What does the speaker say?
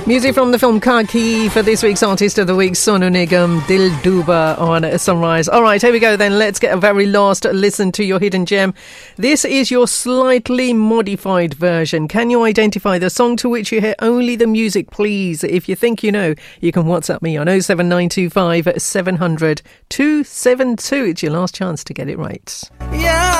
Music from the film Khaki for this week's Artist of the Week, Sonu Nigam, Dil Duba on Sunrise. All right, here we go then. Let's get a very last listen to your hidden gem. This is your slightly modified version. Can you identify the song to which you hear only the music, please? If you think you know, you can WhatsApp me on 07925 700 272. It's your last chance to get it right. Yeah.